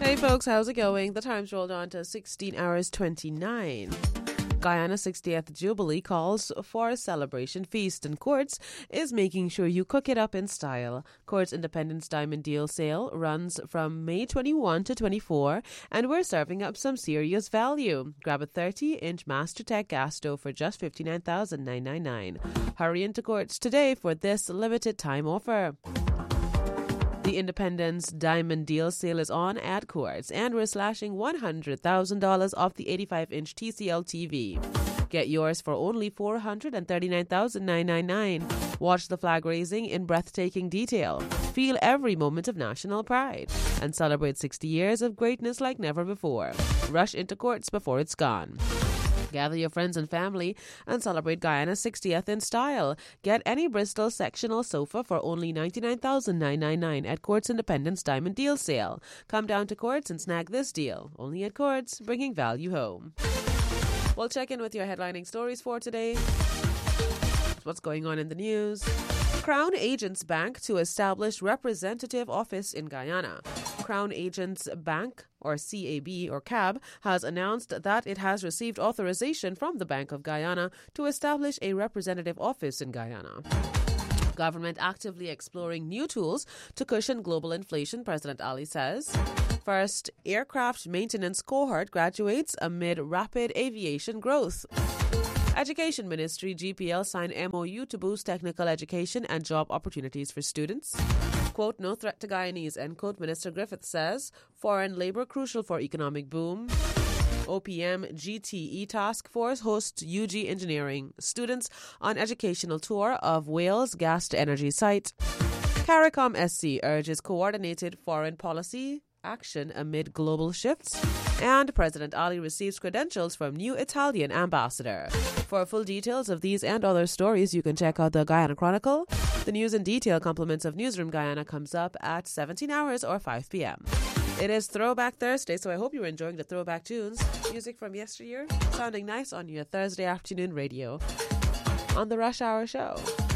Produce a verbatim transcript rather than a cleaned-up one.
Hey folks, how's it going? The time's rolled on to sixteen hours twenty-nine. Guyana's sixtieth Jubilee calls for a celebration feast, and Quartz is making sure you cook it up in style. Quartz Independence Diamond Deal Sale runs from May twenty-first to twenty-fourth, and we're serving up some serious value. Grab a thirty-inch MasterTech gas stove for just fifty-nine thousand nine hundred ninety-nine dollars. Hurry into Quartz today for this limited time offer. The Independence Diamond Deal Sale is on at Quartz, and we're slashing one hundred thousand dollars off the eighty-five-inch T C L T V. Get yours for only four hundred thirty-nine thousand nine hundred ninety-nine dollars. Watch the flag raising in breathtaking detail. Feel every moment of national pride and celebrate sixty years of greatness like never before. Rush into Quartz before it's gone. Gather your friends and family and celebrate Guyana's sixtieth in style. Get any Bristol sectional sofa for only ninety-nine thousand nine hundred ninety-nine dollars at Quartz Independence Diamond Deal Sale. Come down to Quartz and snag this deal. Only at Quartz, bringing value home. We'll check in with your headlining stories for today. What's going on in the news? Crown Agents Bank to establish representative office in Guyana. Crown Agents Bank, or C A B or C A B, has announced that it has received authorization from the Bank of Guyana to establish a representative office in Guyana. Government actively exploring new tools to cushion global inflation, President Ali says. First aircraft maintenance cohort graduates amid rapid aviation growth. Education Ministry G P L signed M O U to boost technical education and job opportunities for students. Quote, no threat to Guyanese, end quote, Minister Griffith says. Foreign labor crucial for economic boom. O P M G T E Task Force hosts U G Engineering students on educational tour of Wales gas to energy site. CARICOM S C urges coordinated foreign policy action amid global shifts. And President Ali receives credentials from new Italian ambassador. For full details of these and other stories, you can check out the Guyana Chronicle. The news in detail compliments of Newsroom Guyana comes up at seventeen hours or five p.m. It is Throwback Thursday, so I hope you're enjoying the throwback tunes. Music from yesteryear, sounding nice on your Thursday afternoon radio on the Rush Hour Show.